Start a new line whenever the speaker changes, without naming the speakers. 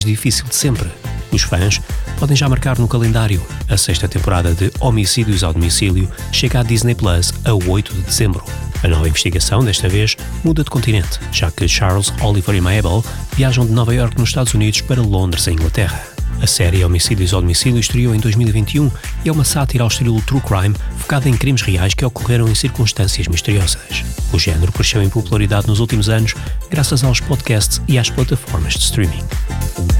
difícil de sempre. Os fãs podem já marcar no calendário. A 6ª temporada de Homicídios ao Domicílio chega à Disney Plus a 8 de dezembro. A nova investigação, desta vez, muda de continente, já que Charles, Oliver e Mabel viajam de Nova Iorque nos Estados Unidos para Londres, em Inglaterra. A série Homicídios ao Domicílio estreou em 2021 e é uma sátira ao estilo true crime focada em crimes reais que ocorreram em circunstâncias misteriosas. O género cresceu em popularidade nos últimos anos graças aos podcasts e às plataformas de streaming.